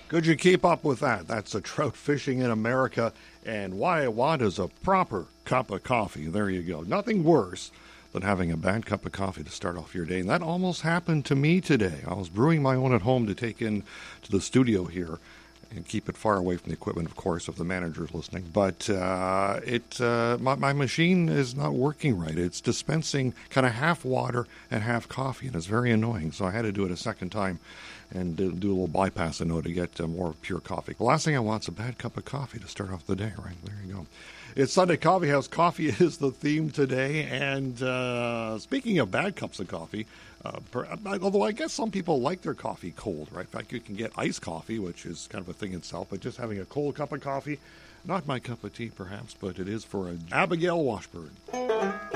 Could you keep up with that? That's a trout fishing in America, and what I want is a proper cup of coffee. There you go. Nothing worse than having a bad cup of coffee to start off your day, and that almost happened to me today. I was brewing my own at home to take in to the studio here and keep it far away from the equipment, of course, if the manager's listening. But my machine is not working right. It's dispensing kind of half water and half coffee, and it's very annoying. So I had to do it a second time and do a little bypass to get more pure coffee. The last thing I want is a bad cup of coffee to start off the day, right? There you go. It's Sunday Coffee House. Coffee is the theme today. And speaking of bad cups of coffee, although I guess some people like their coffee cold, right? In fact, you can get iced coffee, which is kind of a thing itself, but just having a cold cup of coffee, not my cup of tea perhaps, but it is for Abigail Washburn.